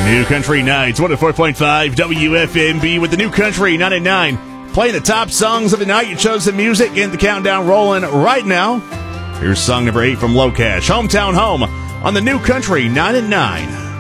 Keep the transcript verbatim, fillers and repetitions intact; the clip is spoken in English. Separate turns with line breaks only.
New Country Nights, one oh four point five W F M B with the New Country nine at nine. Playing the top songs of the night. You chose the music and the countdown rolling right now. Here's song number eight from Low Cash, Hometown Home, on the New Country nine at nine.